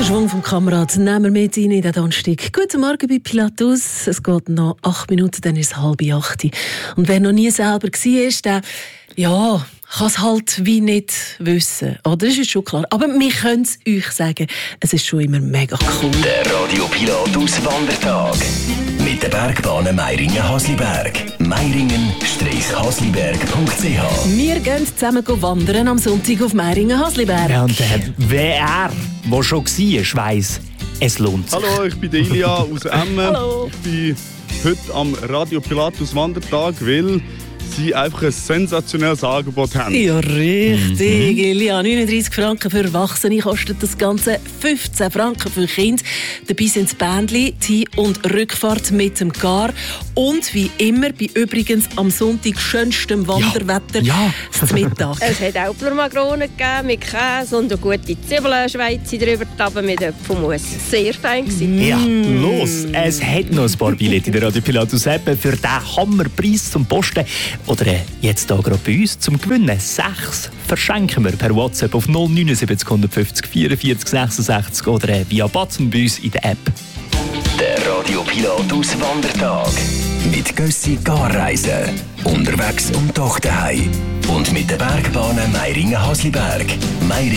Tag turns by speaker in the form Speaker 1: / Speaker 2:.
Speaker 1: Schwung vom Kamerad nehmen wir mit in den Donnerstag. Guten Morgen bei Pilatus. Es geht noch 8 Minuten, dann ist es 7:30. Und wer noch nie selber war, der kann es halt wie nicht wissen. Oder? Das ist schon klar. Aber wir können es euch sagen. Es ist schon immer mega cool.
Speaker 2: Der Radio Pilatus Wandertag. Mit der Bergbahnen Meiringen-Hasliberg. Meiringen-hasliberg.ch.
Speaker 1: Wir gehen zusammen wandern am Sonntag auf Meiringen-Hasliberg.
Speaker 3: Ja, und wer schon war, weiss, es lohnt sich.
Speaker 4: Hallo, ich bin der Ilia aus Emmen.
Speaker 1: Hallo.
Speaker 4: Ich bin heute am Radio Pilatus Wandertag, weil sie einfach ein sensationelles Angebot haben.
Speaker 1: Ja, richtig. Ilia, 39 Franken für Erwachsene kostet das Ganze, 15 Franken für Kinder. Dabei sind Bändli, Hin- und Rückfahrt mit dem Car. Und wie immer, bei übrigens am Sonntag schönstem Wanderwetter, zum Mittag.
Speaker 5: Es hat auch Makronen gegeben mit Käse und eine gute Zwiebeln-Schweiz drüber, aber mit Apfelmus. Sehr fein gewesen.
Speaker 3: Ja, los! Es hat noch ein paar Billette in der Radio Pilatus App für diesen Hammerpreis zum Posten. Oder jetzt hier gerade bei uns zum Gewinnen. 6 verschenken wir per WhatsApp auf 079 150 44 66 oder via Batzen bei uns in der App.
Speaker 2: Der Radio Pilatus Wandertag. Mit Gössi Garreisen. Unterwegs und doch daheim. Und mit den Bergbahnen Meiringen-Hasliberg. Meiringen